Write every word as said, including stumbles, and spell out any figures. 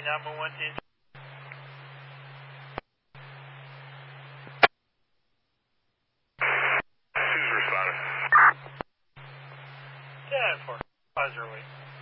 nine one one ten. Who's responding? ten four five zero eight.